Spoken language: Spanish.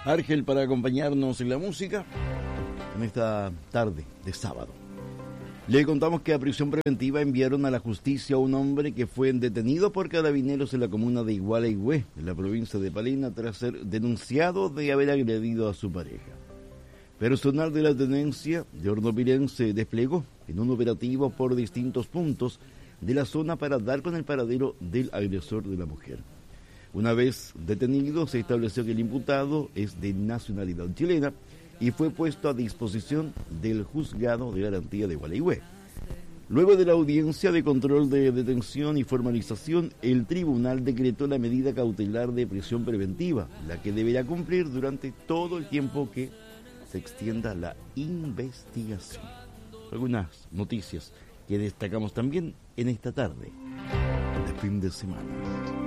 Argel para acompañarnos en la música en esta tarde de sábado. Le contamos que a prisión preventiva enviaron a la justicia a un hombre que fue detenido por carabineros en la comuna de Igualeigüe, en la provincia de Palena, tras ser denunciado de haber agredido a su pareja. Personal de la tenencia de Hornopiren se desplegó en un operativo por distintos puntos de la zona para dar con el paradero del agresor de la mujer. Una vez detenido, se estableció que el imputado es de nacionalidad chilena y fue puesto a disposición del juzgado de garantía de Igualeigüe. Luego de la audiencia de control de detención y formalización, el tribunal decretó la medida cautelar de prisión preventiva, la que deberá cumplir durante todo el tiempo que se extienda la investigación. Algunas noticias que destacamos también en esta tarde de fin de semana.